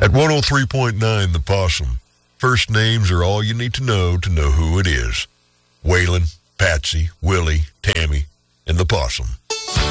At 103.9 The Possum, first names are all you need to know who it is. Waylon, Patsy, Willie, Tammy, and the Possum.